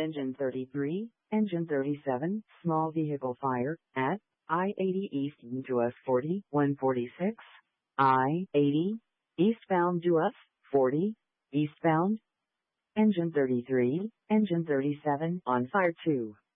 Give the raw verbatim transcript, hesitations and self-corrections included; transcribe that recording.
Engine thirty-three, Engine thirty-seven, small vehicle fire, at I eighty eastbound to us forty, one forty-six, I eighty, eastbound to us forty, eastbound. Engine thirty-three, Engine thirty-seven, on fire two.